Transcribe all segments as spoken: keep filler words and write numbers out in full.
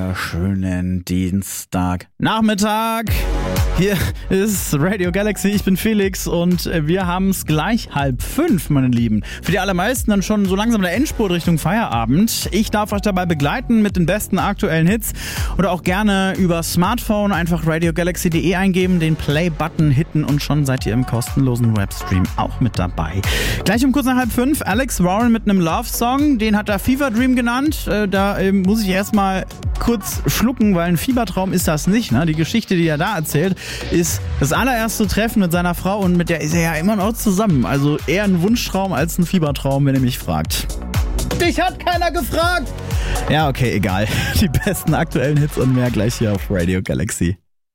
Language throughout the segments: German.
wunderschönen Dienstagnachmittag. Hier ist Radio Galaxy, ich bin Felix und wir haben es gleich halb fünf, meine Lieben. Für die allermeisten dann schon so langsam der Endspurt Richtung Feierabend. Ich darf euch dabei begleiten mit den besten aktuellen Hits oder auch gerne über Smartphone einfach radio galaxy punkt de eingeben, den Play-Button hitten und schon seid ihr im kostenlosen Webstream auch mit dabei. Gleich um kurz nach halb fünf, Alex Warren mit einem Love-Song, den hat er Fever Dream genannt. Äh, da äh, muss ich erstmal kurz schlucken, weil ein Fiebertraum ist das nicht. Ne? Die Geschichte, die er da erzählt, ist das allererste Treffen mit seiner Frau und mit der ist er ja immer noch zusammen. Also eher ein Wunschtraum als ein Fiebertraum, wenn ihr mich fragt. Dich hat keiner gefragt! Ja, okay, egal. Die besten aktuellen Hits und mehr gleich hier auf Radio Galaxy.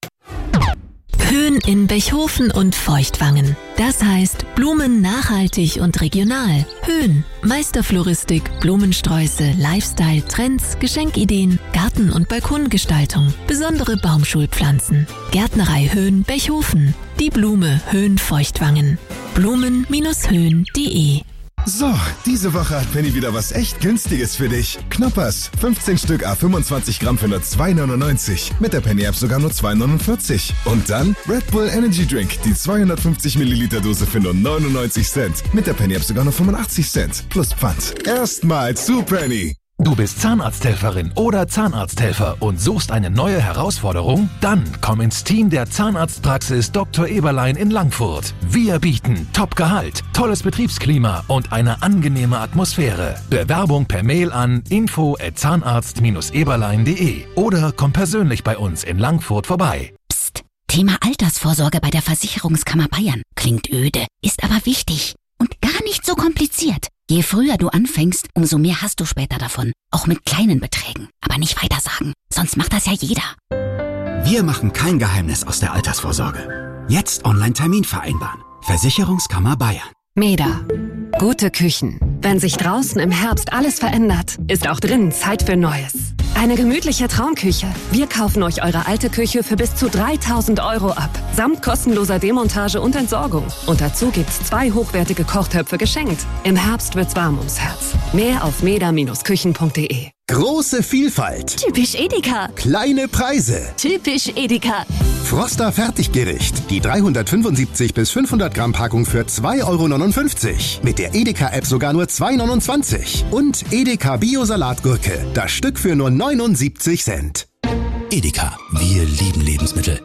Höhen in Bechhofen und Feuchtwangen. Das heißt Blumen nachhaltig und regional. Höhen, Meisterfloristik, Blumensträuße, Lifestyle, Trends, Geschenkideen, Garten- und Balkongestaltung, besondere Baumschulpflanzen. Gärtnerei Höhen Bechhofen. Die Blume Höhen Feuchtwangen. Blumen Höhen punkt de. So, diese Woche hat Penny wieder was echt Günstiges für dich. Knoppers, fünfzehn Stück à fünfundzwanzig Gramm für nur zwei neunundneunzig. Mit der Penny-App sogar nur zwei neunundvierzig. Und dann Red Bull Energy Drink, die zweihundertfünfzig Milliliter Dose für nur neunundneunzig Cent. Mit der Penny-App sogar nur fünfundachtzig Cent. Plus Pfand. Erstmal zu Penny. Du bist Zahnarzthelferin oder Zahnarzthelfer und suchst eine neue Herausforderung? Dann komm ins Team der Zahnarztpraxis Doktor Eberlein in Langfurt. Wir bieten Top-Gehalt, tolles Betriebsklima und eine angenehme Atmosphäre. Bewerbung per Mail an info at zahnarzt dash eberlein punkt de oder komm persönlich bei uns in Langfurt vorbei. Psst, Thema Altersvorsorge bei der Versicherungskammer Bayern. Klingt öde, ist aber wichtig und gar nicht so kompliziert. Je früher du anfängst, umso mehr hast du später davon. Auch mit kleinen Beträgen. Aber nicht weitersagen, sonst macht das ja jeder. Wir machen kein Geheimnis aus der Altersvorsorge. Jetzt Online-Termin vereinbaren. Versicherungskammer Bayern. Meda. Gute Küchen. Wenn sich draußen im Herbst alles verändert, ist auch drinnen Zeit für Neues. Eine gemütliche Traumküche. Wir kaufen euch eure alte Küche für bis zu dreitausend Euro ab. Samt kostenloser Demontage und Entsorgung. Und dazu gibt's zwei hochwertige Kochtöpfe geschenkt. Im Herbst wird's warm ums Herz. Mehr auf meda Bindestrich küchen punkt de. Große Vielfalt. Typisch Edeka. Kleine Preise. Typisch Edeka. Froster Fertiggericht. Die dreihundertfünfundsiebzig bis fünfhundert Gramm Packung für zwei Euro neunundfünfzig. Mit der Edeka-App sogar nur zwei Euro neunundzwanzig. Und Edeka Bio-Salatgurke. Das Stück für nur neunundsiebzig Cent. Edeka. Wir lieben Lebensmittel.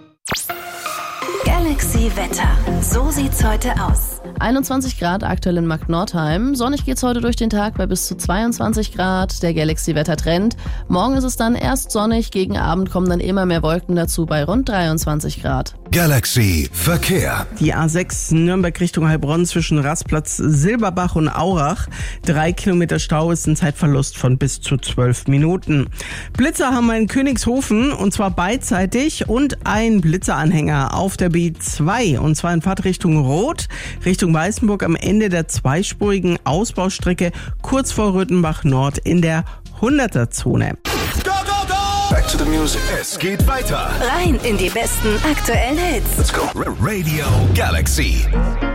Galaxy Wetter. So sieht's heute aus. einundzwanzig Grad aktuell in Markt Nordheim. Sonnig geht's heute durch den Tag bei bis zu zweiundzwanzig Grad. Der Galaxy-Wetter-Trend. Morgen ist es dann erst sonnig, gegen Abend kommen dann immer mehr Wolken dazu bei rund dreiundzwanzig Grad. Galaxy Verkehr. Die A sechs Nürnberg Richtung Heilbronn zwischen Rastplatz Silberbach und Aurach. Drei Kilometer Stau ist ein Zeitverlust von bis zu zwölf Minuten. Blitzer haben wir in Königshofen und zwar beidseitig und ein Blitzeranhänger auf der B zwei und zwar in Fahrtrichtung Rot, Richtung Weißenburg am Ende der zweispurigen Ausbaustrecke kurz vor Röthenbach Nord in der hunderter-Zone. Go, go, go! Back to the music. Es geht weiter. Rein in die besten aktuellen Hits. Let's go. Radio Galaxy.